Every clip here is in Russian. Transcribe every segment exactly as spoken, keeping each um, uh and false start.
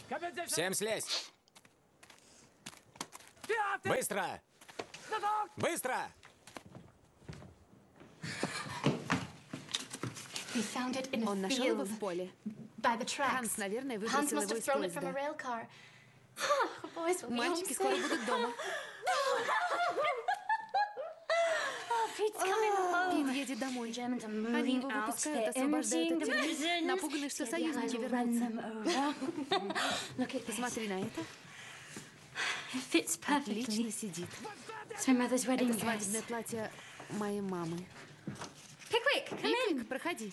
Всем слезь! Быстро! Быстро! Он нашел его в поле. Ханс, наверное, выбросил его из поезда. Мальчики скоро будут дома. Пит едет домой. Они его выпускают, освобождают от тюрьмы, напуганы, что союзники вернутся. Посмотри на это. Отлично сидит. Это свадебное платье моей мамы. Пиквик, проходи.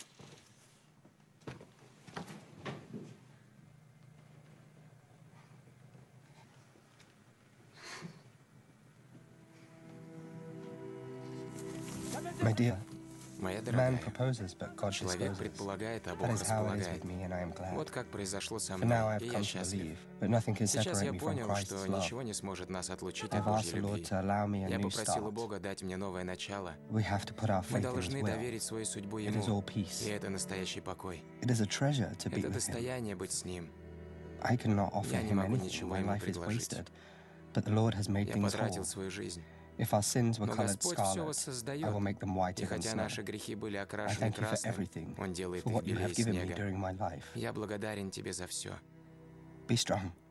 My dear, Моя man дорогая, proposes, but God человек disposes. предполагает, а Бог That is how it is располагает. with me, and I am glad. Вот как произошло со For now I мной, и have я come to счастлив. believe, but nothing can Сейчас separate я me from понял, Christ's что love. ничего не сможет нас отлучить I've от asked Божьей the Lord любви. to allow me a Я new попросил у start. Бога дать мне новое начало. We have to put our Мы faith in His должны will. доверить свою судьбу It is all Ему, peace. и это настоящий покой. It is a treasure to be Это with Him. достояние быть с Ним. I cannot offer Я не Him могу anything. ничего My Ему life is предложить. wasted. But the Lord has made Я things потратил whole. свою жизнь. If our sins were Но colored Господь все scarlet, I will воссоздает. make them whiter И than хотя snow. наши грехи были I окрашены thank you for красным, everything, Он делает for их what you белее have given me снега. during my life. Я благодарен Тебе за все. Be strong.